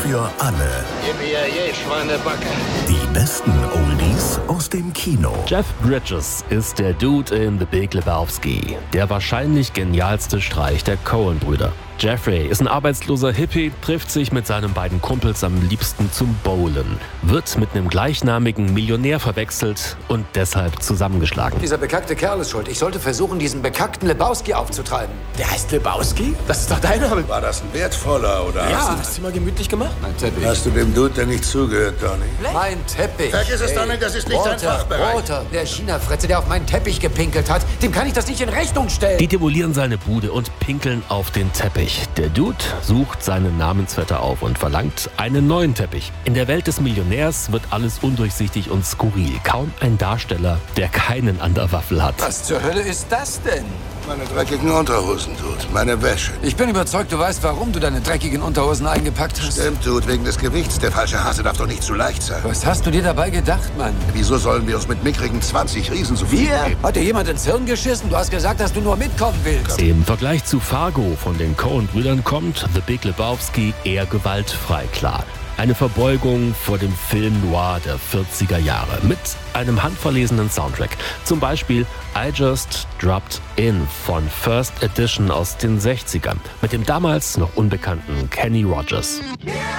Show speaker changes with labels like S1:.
S1: für alle.
S2: Gib mir je Schweinebacke.
S1: Die besten Oldies aus dem Kino.
S3: Jeff Bridges ist der Dude in The Big Lebowski. Der wahrscheinlich genialste Streich der Coen-Brüder. Jeffrey ist ein arbeitsloser Hippie, trifft sich mit seinen beiden Kumpels am liebsten zum Bowlen, wird mit einem gleichnamigen Millionär verwechselt und deshalb zusammengeschlagen.
S4: Dieser bekackte Kerl ist schuld. Ich sollte versuchen, diesen bekackten Lebowski aufzutreiben.
S5: Der heißt Lebowski? Das ist doch dein Name.
S6: War das ein wertvoller oder
S5: Ja,
S6: hast
S5: hast du das Zimmer gemütlich gemacht?
S4: Mein Teppich.
S6: du dem Dude denn nicht zugehört, Donny?
S4: Mein Teppich.
S6: Vergiss es, Donny, das ist nicht dein Fachbereich.
S4: Walter, der China-Fretze, der auf meinen Teppich gepinkelt hat, dem kann ich das nicht in Rechnung stellen.
S3: Die demolieren seine Bude und pinkeln auf den Teppich. Der Dude sucht seinen Namensvetter auf und verlangt einen neuen Teppich. In der Welt des Millionärs wird alles undurchsichtig und skurril. Kaum ein Darsteller, der keinen an der Waffel hat.
S4: Was zur Hölle ist das denn?
S6: Meine dreckigen Unterhosen, Dude. Meine Wäsche.
S4: Ich bin überzeugt, du weißt, warum du deine dreckigen Unterhosen eingepackt hast.
S6: Stimmt, Dude, wegen des Gewichts. Der falsche Hase darf doch nicht zu leicht sein.
S4: Was hast du dir dabei gedacht, Mann?
S6: Wieso sollen wir uns mit mickrigen 20 Riesen zufrieden geben?
S4: Hat dir jemand ins Hirn geschissen? Du hast gesagt, dass du nur mitkommen willst.
S3: Im Vergleich zu Fargo von den Coen-Brüdern kommt The Big Lebowski eher gewaltfrei klar. Eine Verbeugung vor dem Film Noir der 40er Jahre mit einem handverlesenen Soundtrack. Zum Beispiel I Just Dropped In von First Edition aus den 60ern mit dem damals noch unbekannten Kenny Rogers.